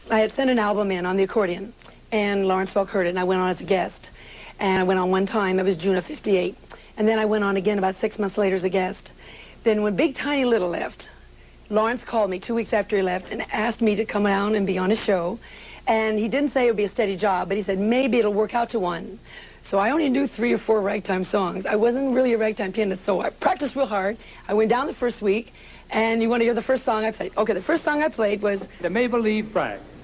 I had sent an album in on the accordion, and Lawrence Welk heard it, and I went on as a guest. And I went on one time, that was June of '58. And then I went on again about 6 months later as a guest. Then when Big Tiny Little left, Lawrence called me 2 weeks after he left and asked me to come down and be on his show. And he didn't say it would be a steady job, but he said maybe it'll work out to one. So I only knew 3 or 4 ragtime songs. I wasn't really a ragtime pianist, so I practiced real hard. I went down the first week, and you want to hear the first song I played? Okay, the first song I played was The Maple Leaf Rag.